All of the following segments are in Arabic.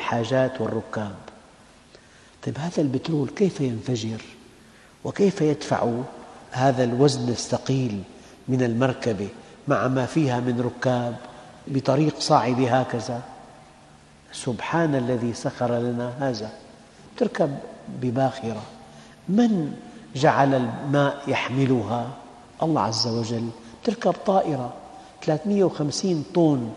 الحاجات والركاب. طيب هذا البترول كيف ينفجر؟ وكيف يدفع هذا الوزن الثقيل من المركبة مع ما فيها من ركاب بطريق صاعد هكذا؟ سبحان الذي سخر لنا هذا. تركب بباخرة، من جعل الماء يحملها؟ الله عز وجل. تركب طائرة 350 طن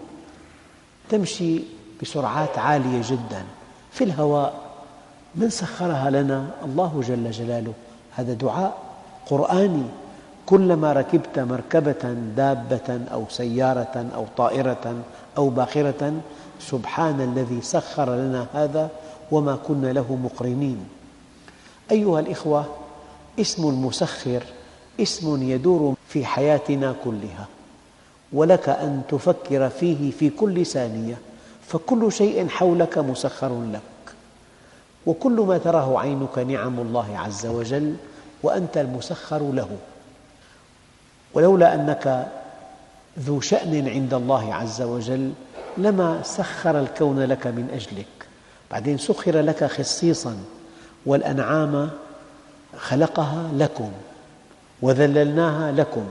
تمشي بسرعات عالية جدا في الهواء. من سخرها لنا؟ الله جل جلاله. هذا دعاء قرآني. كلما ركبت مركبة، دابة أو سيارة أو طائرة أو باخرة، سبحان الذي سخر لنا هذا وما كنا له مقرنين. أيها الإخوة، اسم المسخر اسم يدور في حياتنا كلها، ولك أن تفكر فيه في كل ثانية، فكل شيء حولك مسخر لك، وكل ما تراه عينك نعم الله عز وجل وأنت المسخر له. ولولا أنك ذو شأن عند الله عز وجل لما سخر الكون لك من أجلك. بعدين سخر لك خصيصا، والأنعام خلقها لكم وذللناها لكم.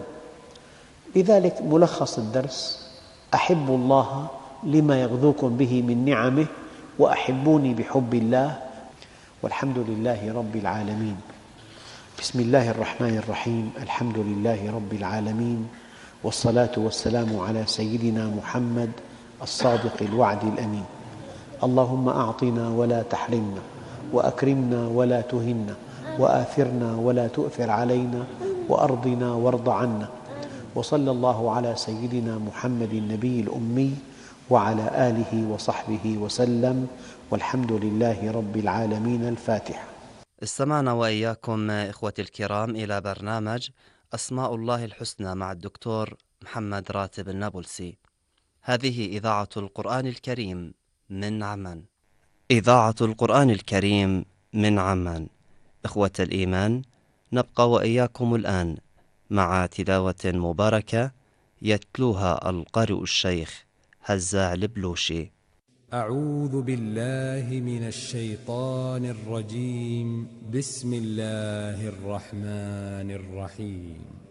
لذلك ملخص الدرس: أحبوا الله لما يغذوكم به من نعمه، وأحبوني بحب الله، والحمد لله رب العالمين. بسم الله الرحمن الرحيم. الحمد لله رب العالمين، والصلاة والسلام على سيدنا محمد الصادق الوعد الأمين. اللهم أعطنا ولا تحرمنا، وأكرمنا ولا تهنا، وآثرنا ولا تؤثر علينا، وأرضنا وارض عنا. وصلى الله على سيدنا محمد النبي الأمي وعلى آله وصحبه وسلم، والحمد لله رب العالمين. الفاتحة. استمعنا وإياكم إخوتي الكرام إلى برنامج أسماء الله الحسنى مع الدكتور محمد راتب النابلسي. هذه إذاعة القرآن الكريم من عمان. إذاعة القرآن الكريم من عمان. إخوة الإيمان، نبقى وإياكم الآن مع تلاوة مباركة يتلوها القارئ الشيخ هزاع البلوشي. أعوذ بالله من الشيطان الرجيم. بسم الله الرحمن الرحيم.